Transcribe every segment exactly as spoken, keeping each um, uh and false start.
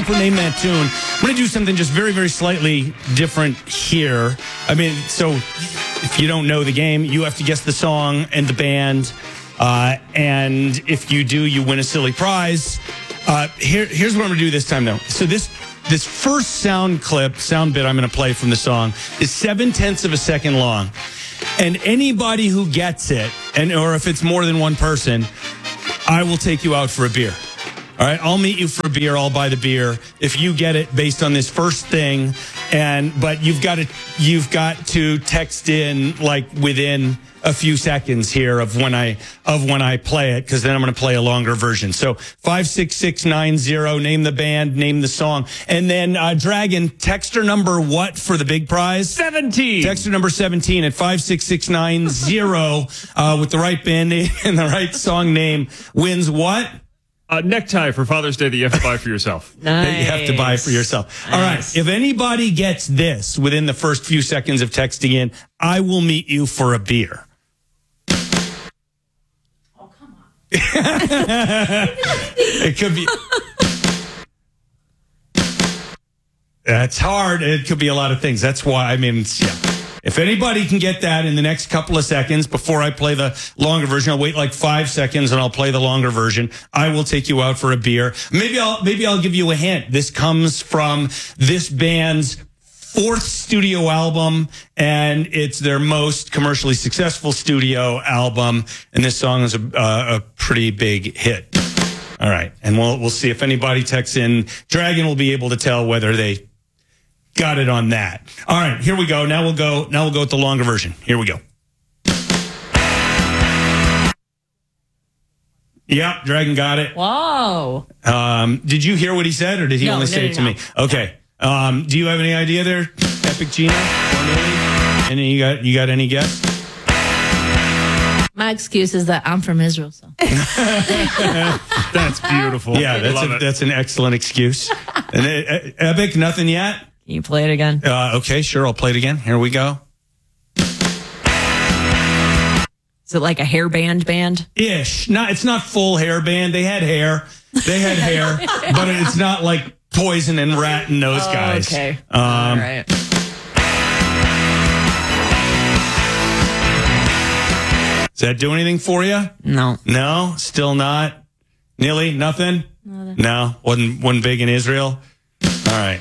for Name That Tune. I'm going to do something just very, very slightly different here. I mean, so if you don't know the game, you have to guess the song and the band. Uh, and if you do, you win a silly prize. Uh, here, here's what I'm going to do this time, though. So this this first sound clip, sound bit I'm going to play from the song is seven tenths of a second long. And anybody who gets it, and or if it's more than one person, I will take you out for a beer. All right, I'll meet you for a beer. I'll buy the beer if you get it based on this first thing. And but you've got to you've got to text in like within a few seconds here of when I of when I play it, because then I'm going to play a longer version. So five six six nine zero. Name the band, name the song, and then uh, Dragon, texter number what for the big prize? seventeen. Texter number seventeen at five six six nine zero uh, with the right band name and the right song name wins what? A necktie for Father's Day that you have to buy for yourself. Nice. That you have to buy for yourself. Nice. All right. If anybody gets this within the first few seconds of texting in, I will meet you for a beer. Oh, come on. It could be. That's hard. It could be a lot of things. That's why, I mean, it's, yeah. If anybody can get that in the next couple of seconds before I play the longer version, I'll wait like five seconds and I'll play the longer version. I will take you out for a beer. Maybe I'll maybe I'll give you a hint. This comes from this band's fourth studio album, and it's their most commercially successful studio album. And this song is a, uh, a pretty big hit. All right, and we'll we'll see if anybody texts in. Dragon will be able to tell whether they got it on that. All right, here we go. Now we'll go. Now we'll go with the longer version. Here we go. Yeah, Dragon got it. Whoa. Um, did you hear what he said, or did he No, only no, say no, it to no. me? Okay. Um, do you have any idea there, Epic Gina? Or Millie? Any you got? You got any guess? My excuse is that I'm from Israel, so. That's beautiful. Yeah, that's Love a, it. that's an excellent excuse. And uh, Epic, nothing yet. Can you play it again? Uh, okay, sure. I'll play it again. Here we go. Is it like a hair band band? Ish. Not. It's not full hair band. They had hair. They had hair, but it's not like Poison and Rat and those Oh, guys. okay. Um, All right. Does that do anything for you? No. No, still not. Nearly nothing. Nothing. No, wasn't wasn't big in Israel. All right.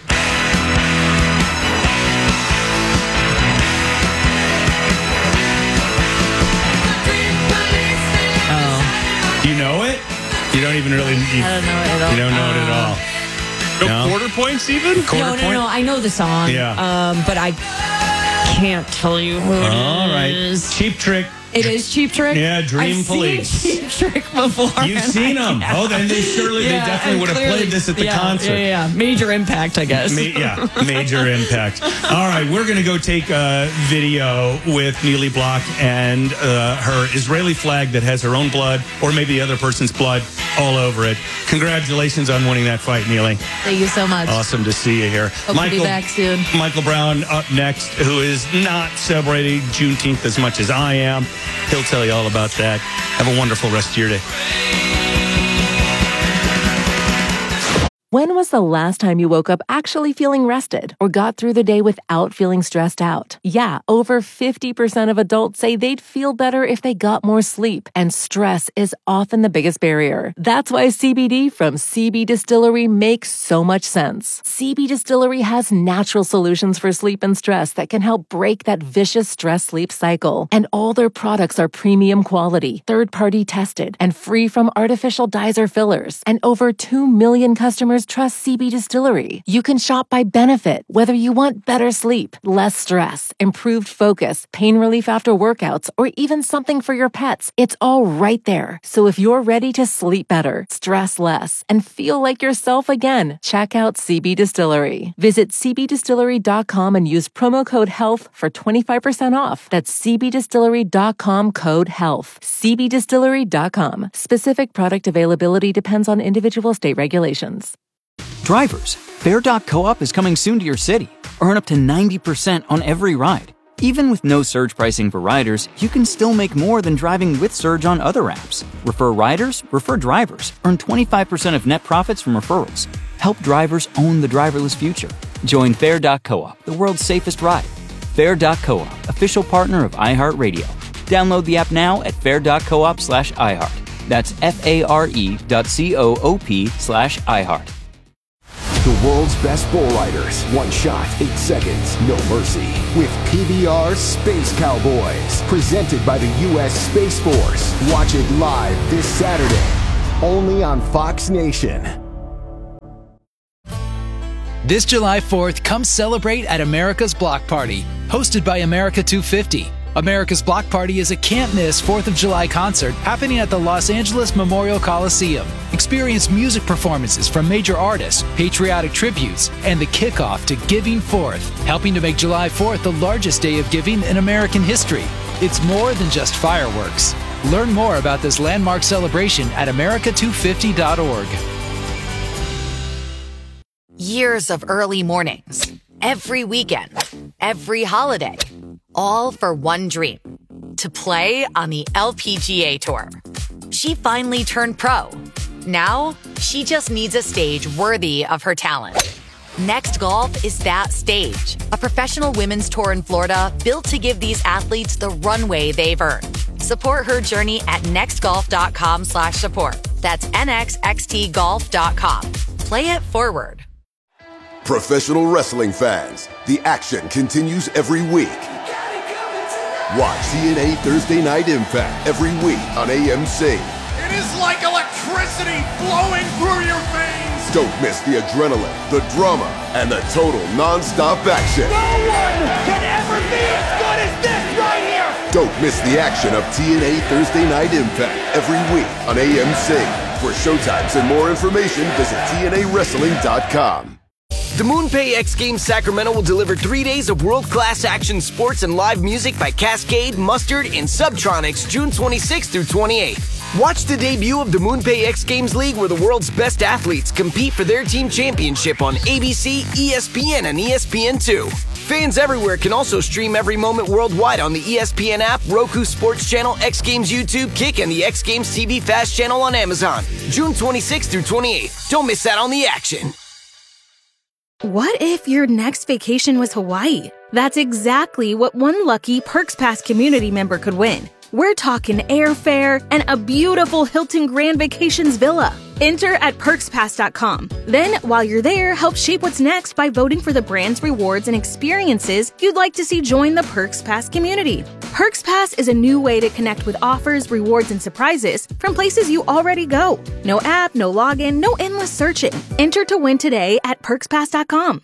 Oh. Do you know it? You don't even really. You, I don't know it at all. you don't know it at all. No, No? quarter points even? Quarter No, no, point? no. I know the song. Yeah. Um, but I can't tell you who it All right. is. Cheap Trick. It is Cheap Trick? Yeah, Dream I've Police. Seen Cheap Trick before. You've and seen I them. can't- Oh, then they surely, they Yeah, definitely and would have clearly- played this at the yeah, concert. Yeah, yeah, major impact, I guess. Ma- yeah, major impact. All right, we're going to go take a video with Neely Block and uh, her Israeli flag that has her own blood, or maybe the other person's blood, all over it. Congratulations on winning that fight, Neely. Thank you so much. Awesome to see you here. Hope to be back soon. Michael Brown up next, who is not celebrating Juneteenth as much as I am. He'll tell you all about that. Have a wonderful rest of your day. When was the last time you woke up actually feeling rested or got through the day without feeling stressed out? Yeah, over fifty percent of adults say they'd feel better if they got more sleep, and stress is often the biggest barrier. That's why C B D from C B Distillery makes so much sense. C B Distillery has natural solutions for sleep and stress that can help break that vicious stress-sleep cycle. And all their products are premium quality, third-party tested, and free from artificial dyes or fillers. And over two million customers trust C B Distillery. You can shop by benefit, whether you want better sleep, less stress, improved focus, pain relief after workouts, or even something for your pets. It's all right there. So if you're ready to sleep better, stress less, and feel like yourself again, check out C B Distillery. Visit c b distillery dot com and use promo code HEALTH for twenty-five percent off. That's c b distillery dot com code HEALTH. c b distillery dot com. Specific product availability depends on individual state regulations. Drivers, Fare dot co-op is coming soon to your city. Earn up to ninety percent on every ride. Even with no surge pricing for riders, you can still make more than driving with Surge on other apps. Refer riders, refer drivers. Earn twenty-five percent of net profits from referrals. Help drivers own the driverless future. Join Fair dot coop, the world's safest ride. Fair dot coop, official partner of iHeartRadio. Download the app now at fair dot coop slash iHeart. That's F-A-R-E dot C-O-O-P slash iHeart. The world's best bull riders. One shot, eight seconds, no mercy. With P B R Space Cowboys. Presented by the U S Space Force. Watch it live this Saturday. Only on Fox Nation. This July fourth, come celebrate at America's Block Party, hosted by America two fifty. America's Block Party is a can't-miss fourth of July concert happening at the Los Angeles Memorial Coliseum. Experience music performances from major artists, patriotic tributes, and the kickoff to Giving Fourth, helping to make July fourth the largest day of giving in American history. It's more than just fireworks. Learn more about this landmark celebration at america two fifty dot org. Years of early mornings, every weekend, every holiday, all for one dream, to play on the L P G A Tour. She finally turned pro. Now, she just needs a stage worthy of her talent. Next Golf is that stage, a professional women's tour in Florida built to give these athletes the runway they've earned. Support her journey at nextgolf.com slash support. That's N X X T golf dot com. Play it forward. Professional wrestling fans, the action continues every week. Watch T N A Thursday Night Impact every week on A M C. It is like electricity flowing through your veins. Don't miss the adrenaline, the drama, and the total non-stop action. No one can ever be as good as this right here. Don't miss the action of T N A Thursday Night Impact every week on A M C. For showtimes and more information, visit T N A wrestling dot com. The MoonPay X Games Sacramento will deliver three days of world-class action sports and live music by Cascade, Mustard, and Subtronics June twenty-sixth through twenty-eighth. Watch the debut of the MoonPay X Games League, where the world's best athletes compete for their team championship on A B C, E S P N, and E S P N two. Fans everywhere can also stream every moment worldwide on the E S P N app, Roku Sports Channel, X Games YouTube, Kick, and the X Games T V Fast Channel on Amazon. June twenty-sixth through twenty-eighth. Don't miss out on the action. What if your next vacation was Hawaii? That's exactly what one lucky Perks Pass community member could win. We're talking airfare and a beautiful Hilton Grand Vacations villa. Enter at perks pass dot com. Then, while you're there, help shape what's next by voting for the brands, rewards, and experiences you'd like to see join the Perks Pass community. Perks Pass is a new way to connect with offers, rewards, and surprises from places you already go. No app, no login, no endless searching. Enter to win today at perks pass dot com.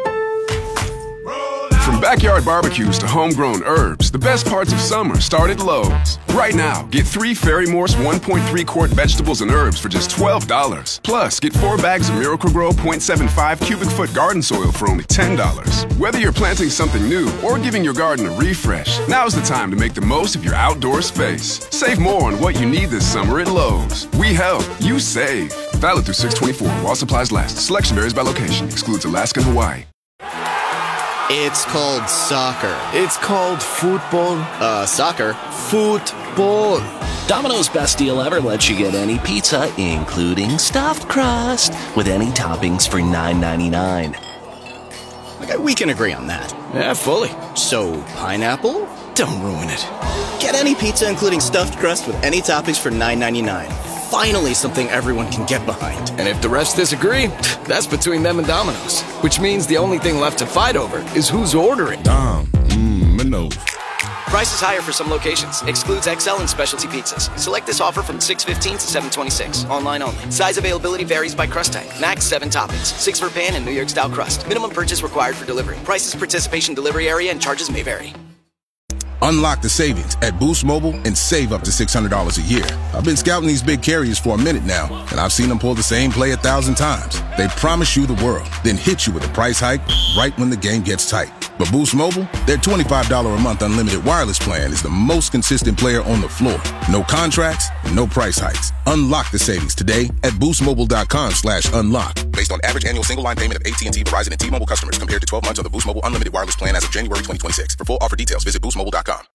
From backyard barbecues to homegrown herbs, the best parts of summer start at Lowe's. Right now, get three Ferry-Morse one point three quart vegetables and herbs for just twelve dollars. Plus, get four bags of Miracle-Gro zero point seven five cubic foot garden soil for only ten dollars. Whether you're planting something new or giving your garden a refresh, now's the time to make the most of your outdoor space. Save more on what you need this summer at Lowe's. We help, you save. Valid through six twenty-four while supplies last. Selection varies by location. Excludes Alaska and Hawaii. It's called soccer. It's called football. Uh, soccer. Football. Domino's Best Deal Ever lets you get any pizza, including stuffed crust, with any toppings for nine ninety-nine. Okay, we can agree on that. Yeah, fully. So, pineapple? Don't ruin it. Get any pizza, including stuffed crust, with any toppings for nine ninety-nine. Finally, something everyone can get behind. And if the refs disagree, that's between them and Domino's. Which means the only thing left to fight over is who's ordering. Dom, mmm, Manolo. Price is higher for some locations. Excludes X L and specialty pizzas. Select this offer from six fifteen to seven twenty-six. Online only. Size availability varies by crust type. Max seven toppings. Six for pan and New York style crust. Minimum purchase required for delivery. Prices, participation, delivery area, and charges may vary. Unlock the savings at Boost Mobile and save up to six hundred dollars a year. I've been scouting these big carriers for a minute now, and I've seen them pull the same play a thousand times. They promise you the world, then hit you with a price hike right when the game gets tight. But Boost Mobile, their twenty-five dollars a month unlimited wireless plan is the most consistent player on the floor. No contracts, no price hikes. Unlock the savings today at boostmobile.com slash unlock. Based on average annual single line payment of A T and T, Verizon, and T-Mobile customers compared to twelve months of the Boost Mobile unlimited wireless plan as of January twenty twenty-six. For full offer details, visit boost mobile dot com.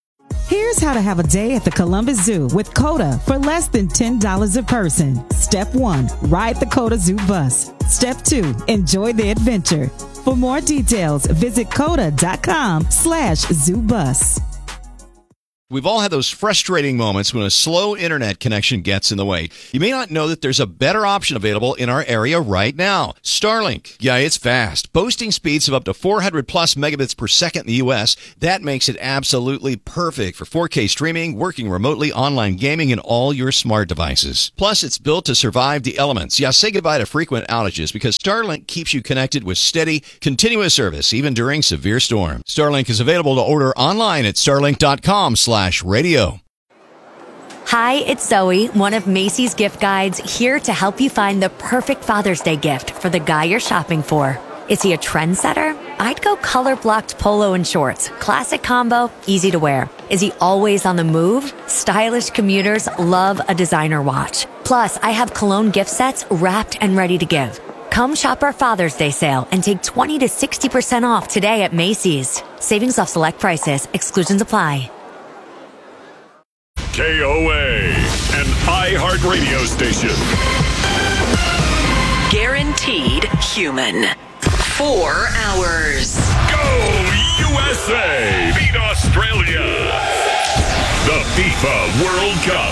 Here's how to have a day at the Columbus Zoo with COTA for less than ten dollars a person. Step one, ride the COTA Zoo bus. Step two, enjoy the adventure. For more details, visit COTA.com slash zoo bus. We've all had those frustrating moments when a slow internet connection gets in the way. You may not know that there's a better option available in our area right now. Starlink. Yeah, it's fast. Boasting speeds of up to four hundred plus megabits per second in the U S. That makes it absolutely perfect for four K streaming, working remotely, online gaming, and all your smart devices. Plus, it's built to survive the elements. Yeah, say goodbye to frequent outages because Starlink keeps you connected with steady, continuous service, even during severe storms. Starlink is available to order online at starlink.com slash radio. Hi, it's Zoe, one of Macy's gift guides, here to help you find the perfect Father's Day gift for the guy you're shopping for. Is he a trendsetter? I'd go color-blocked polo and shorts. Classic combo, easy to wear. Is he always on the move? Stylish commuters love a designer watch. Plus, I have cologne gift sets wrapped and ready to give. Come shop our Father's Day sale and take twenty to sixty percent off today at Macy's. Savings off select prices. Exclusions apply. K O A, an iHeartRadio station. Guaranteed human. Four hours. Go U S A! Beat Australia! The FIFA World Cup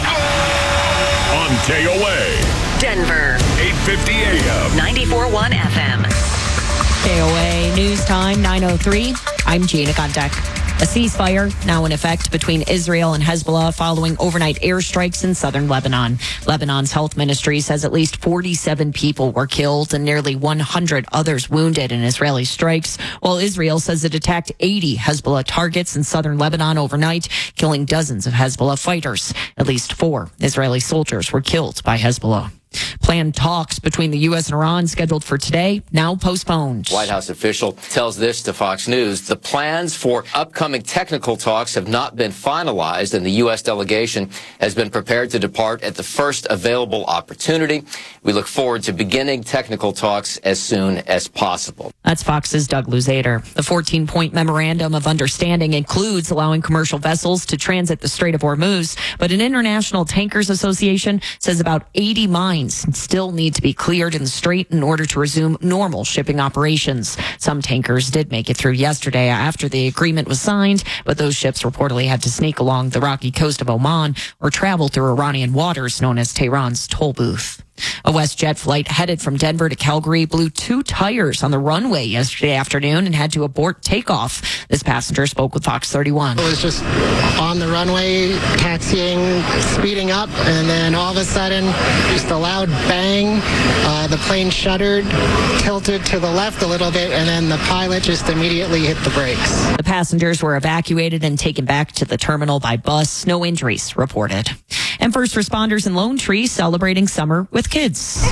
on K O A. Denver. eight fifty A M. ninety-four point one F M. K O A News Time, nine oh three. I'm Gina Gontek. A ceasefire now in effect between Israel and Hezbollah following overnight airstrikes in southern Lebanon. Lebanon's health ministry says at least forty-seven people were killed and nearly one hundred others wounded in Israeli strikes, while Israel says it attacked eighty Hezbollah targets in southern Lebanon overnight, killing dozens of Hezbollah fighters. At least four Israeli soldiers were killed by Hezbollah. Planned talks between the U S and Iran scheduled for today, now postponed. White House official tells this to Fox News. The plans for upcoming technical talks have not been finalized, and the U S delegation has been prepared to depart at the first available opportunity. We look forward to beginning technical talks as soon as possible. That's Fox's Doug Luzader. The fourteen-point memorandum of understanding includes allowing commercial vessels to transit the Strait of Hormuz, but an International Tankers Association says about eighty mines still need to be cleared in the strait in order to resume normal shipping operations. Some tankers did make it through yesterday after the agreement was signed, but those ships reportedly had to sneak along the rocky coast of Oman or travel through Iranian waters known as Tehran's toll booth. A WestJet flight headed from Denver to Calgary blew two tires on the runway yesterday afternoon and had to abort takeoff. This passenger spoke with Fox thirty-one. It was just on the runway, taxiing, speeding up, and then all of a sudden, just a loud bang. Uh, the plane shuddered, tilted to the left a little bit, and then the pilot just immediately hit the brakes. The passengers were evacuated and taken back to the terminal by bus. No injuries reported. And first responders in Lone Tree celebrating summer with kids.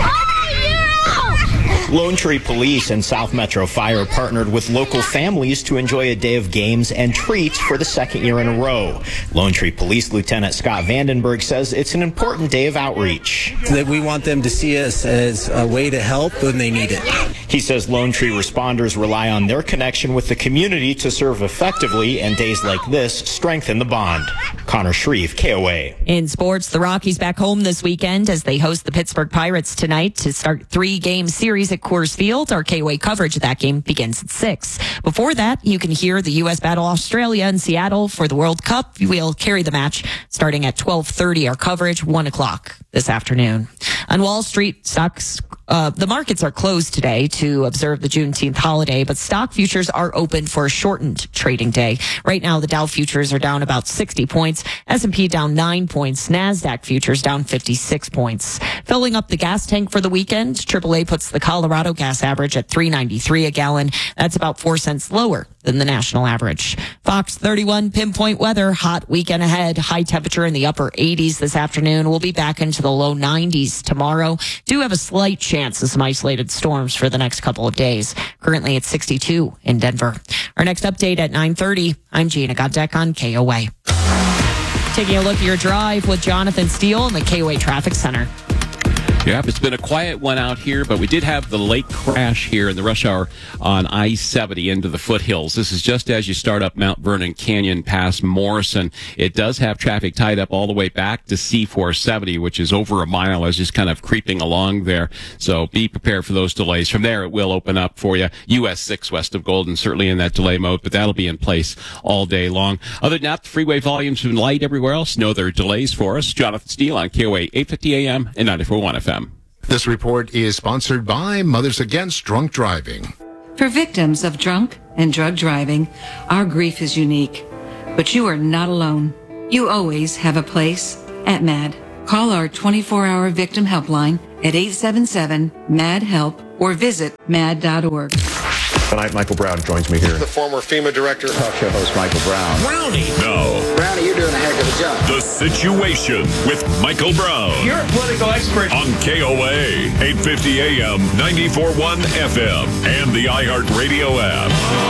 Lone Tree Police and South Metro Fire partnered with local families to enjoy a day of games and treats for the second year in a row. Lone Tree Police Lieutenant Scott Vandenberg says it's an important day of outreach. That we want them to see us as a way to help when they need it. He says Lone Tree responders rely on their connection with the community to serve effectively, and days like this strengthen the bond. Connor Shreve, K O A. In sports, the Rockies back home this weekend as they host the Pittsburgh Pirates tonight to start three-game series at Coors Field. Our K O A coverage of that game begins at six. Before that, you can hear the U S battle Australia in Seattle for the World Cup. We'll carry the match starting at twelve thirty. Our coverage, one o'clock this afternoon. On Wall Street, stocks, uh, the markets are closed today to observe the Juneteenth holiday, but stock futures are open for a shortened trading day. Right now, the Dow futures are down about sixty points, S and P down nine points, NASDAQ futures down fifty-six points. Filling up the gas tank for the weekend, triple A puts the Colorado gas average at three ninety-three a gallon. That's about four cents lower than the national average. Fox thirty-one pinpoint weather, hot weekend ahead, high temperature in the upper eighties this afternoon. We'll be back into the low nineties tomorrow. Do have a slight chance of some isolated storms for the next couple of days. Currently at sixty-two in Denver. Our next update at nine thirty. I'm Gina Gontek on K O A. Taking a look at your drive with Jonathan Steele in the K O A Traffic Center. Yep, it's been a quiet one out here, but we did have the late crash here in the rush hour on I seventy into the foothills. This is just as you start up Mount Vernon Canyon past Morrison. It does have traffic tied up all the way back to C four seventy, which is over a mile. It's just kind of creeping along there. So be prepared for those delays. From there, it will open up for you. U S six west of Golden, certainly in that delay mode, but that'll be in place all day long. Other than that, the freeway volumes have been light everywhere else. No other delays for us. Jonathan Steele on K O A eight fifty A M and ninety-four point one F M. This report is sponsored by Mothers Against Drunk Driving. For victims of drunk and drug driving, our grief is unique. But you are not alone. You always have a place at MAD. Call our twenty-four hour victim helpline at eight seven seven, M A D, HELP or visit mad dot org. Tonight, Michael Brown joins me here. The former FEMA director. Talk show host Michael Brown. Brownie. No. Brownie, you're doing a heck of a job. The Situation with Michael Brown. You're a political expert. On K O A, eight fifty A M, ninety-four point one F M, and the iHeartRadio app.